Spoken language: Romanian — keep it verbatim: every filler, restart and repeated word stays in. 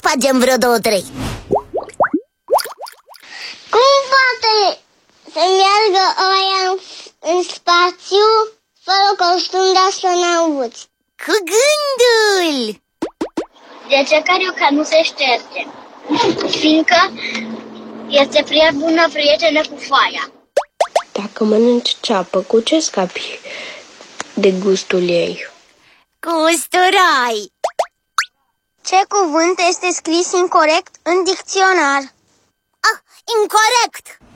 facem vreo două, trei. Cum poate să meargă oia în, în spațiu fără costum de astronauți? Cu gândul! Degețariu că nu se șterge, fiindcă este prea bună prietenă cu foaia. Dacă mănânci ceapă, cu ce scapi de gustul ei? Cu usturai! Ce cuvânt este scris incorect în dicționar? Ah, incorect!